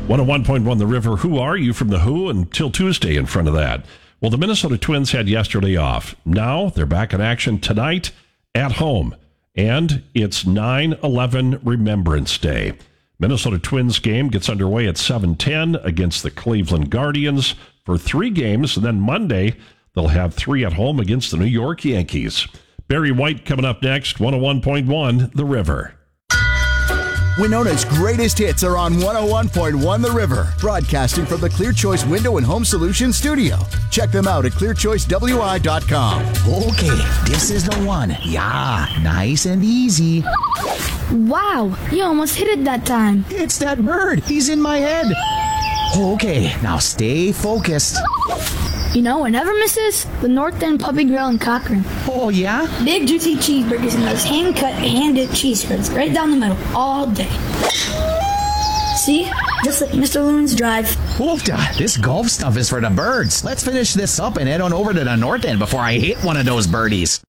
101.1 The River. Who are you from The Who until Tuesday in front of that? Well, the Minnesota Twins had yesterday off. Now they're back in action tonight at home. And it's 9/11 Remembrance Day. Minnesota Twins game gets underway at 7:10 against the Cleveland Guardians for 3 games. And then Monday, they'll have 3 at home against the New York Yankees. Barry White coming up next, 101.1 The River. Winona's greatest hits are on 101.1 The River, broadcasting from the Clear Choice Window and Home Solutions studio. Check them out at clearchoicewi.com. Okay, this is the one. Yeah, nice and easy. Wow, you almost hit it that time. It's that bird. He's in my head. Okay, now stay focused. You know what never misses? The North End Puppy Grill in Cochrane. Oh, yeah? Big juicy cheeseburgers and those hand-cut, hand-dipped cheese spreads right down the middle all day. See? Just like Mr. Loon's Drive. Oofda, this golf stuff is for the birds. Let's finish this up and head on over to the North End before I hit one of those birdies.